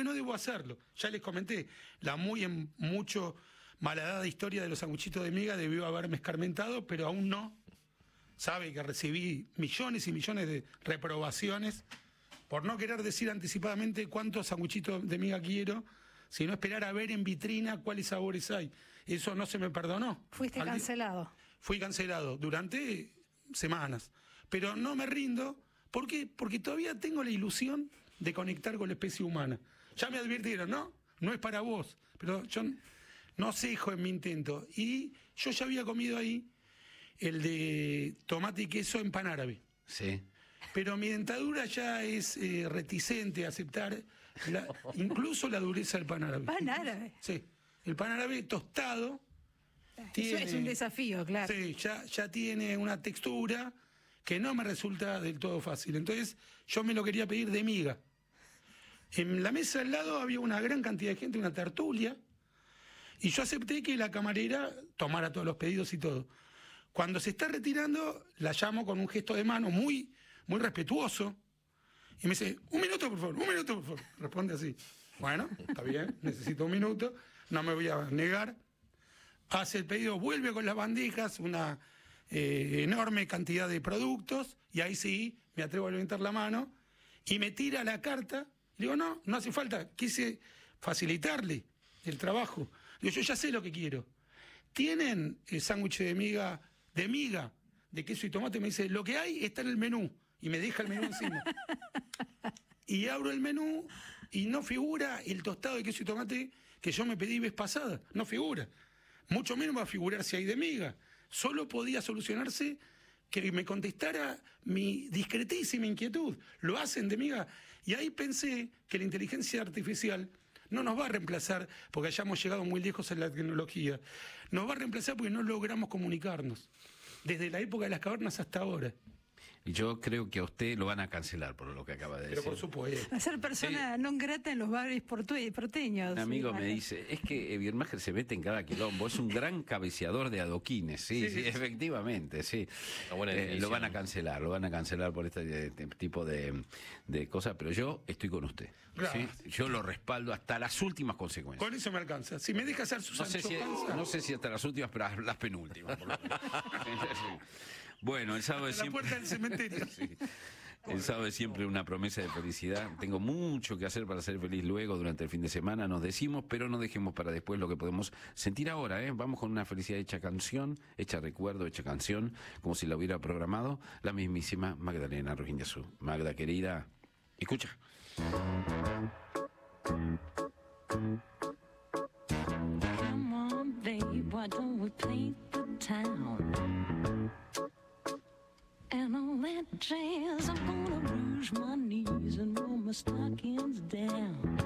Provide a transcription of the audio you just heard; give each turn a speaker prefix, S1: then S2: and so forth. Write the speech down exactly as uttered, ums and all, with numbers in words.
S1: que no debo hacerlo. Ya les comenté, la muy en mucho malhadada historia de los sanguchitos de miga debió haberme escarmentado, pero aún no. Sabe que recibí millones y millones de reprobaciones por no querer decir anticipadamente cuántos sanguchitos de miga quiero, sino esperar a ver en vitrina cuáles sabores hay. Eso no se me perdonó.
S2: Fuiste
S1: Al
S2: cancelado.
S1: Fui cancelado durante semanas, pero no me rindo. ¿Por qué? Porque todavía tengo la ilusión de conectar con la especie humana. Ya me advirtieron, ¿no? No es para vos, pero yo no cejo en mi intento. Y yo ya había comido ahí el de tomate y queso en pan árabe.
S3: Sí.
S1: Pero mi dentadura ya es eh, reticente a aceptar la, incluso la dureza del pan árabe.
S2: ¿Pan árabe?
S1: Sí. El pan árabe tostado. Tiene,
S2: Eso es un desafío, claro.
S1: Sí, ya, ya tiene una textura que no me resulta del todo fácil. Entonces, yo me lo quería pedir de miga. En la mesa al lado había una gran cantidad de gente, una tertulia, y yo acepté que la camarera tomara todos los pedidos y todo. Cuando se está retirando, la llamo con un gesto de mano muy, muy respetuoso, y me dice, un minuto, por favor, un minuto, por favor. Responde así. Bueno, está bien, necesito un minuto, no me voy a negar. Hace el pedido, vuelve con las bandejas, una eh, enorme cantidad de productos, y ahí sí, me atrevo a levantar la mano, y me tira la carta, y digo, no, no hace falta, quise facilitarle el trabajo. Digo, yo ya sé lo que quiero. ¿Tienen el sándwich de miga, de miga, de queso y tomate? Me dice, lo que hay está en el menú, y me deja el menú encima. Y abro el menú, y no figura el tostado de queso y tomate que yo me pedí vez pasada, no figura. Mucho menos va a figurar si hay de miga. Solo podía solucionarse que me contestara mi discretísima inquietud. ¿Lo hacen de miga? Y ahí pensé que la inteligencia artificial no nos va a reemplazar porque hayamos llegado muy lejos en la tecnología. Nos va a reemplazar porque no logramos comunicarnos. Desde la época de las cavernas hasta ahora.
S3: Y yo creo que a usted lo van a cancelar por lo que acaba de decir.
S1: Pero por supuesto.
S2: A ser persona
S3: Sí.
S2: non grata en los barrios portue- porteños.
S3: Un amigo
S2: sí,
S3: me
S2: vale.
S3: dice, es que Biermacher se mete en cada quilombo, es un gran cabeceador de adoquines, sí, sí,
S1: Sí, sí.
S3: efectivamente, sí.
S4: Una buena
S3: Eh,
S4: definición.
S3: lo van a cancelar, lo van a cancelar por este de- de- tipo de, de cosas, pero yo estoy con usted.
S1: Gracias.
S3: ¿sí? Yo lo respaldo hasta las últimas consecuencias.
S1: Con eso me alcanza. Si me deja hacer su
S3: No sé,
S1: Sancho
S3: si,
S1: Panza,
S3: no sé si hasta las últimas, pero las penúltimas. Por lo menos. Sí, sí. Bueno, el sábado
S1: en
S3: es
S1: la
S3: siempre...
S1: puerta del cementerio.
S3: Sí. El sábado es siempre una promesa de felicidad. Tengo mucho que hacer para ser feliz luego, durante el fin de semana, nos decimos, pero no dejemos para después lo que podemos sentir ahora, ¿eh? Vamos con una felicidad hecha canción, hecha recuerdo, hecha canción, como si la hubiera programado la mismísima Magdalena Rojiñazú. Magda, querida, escucha.
S5: Come on, babe, why don't we paint the town? And all that jazz, I'm gonna rouge my knees and roll my stockings down.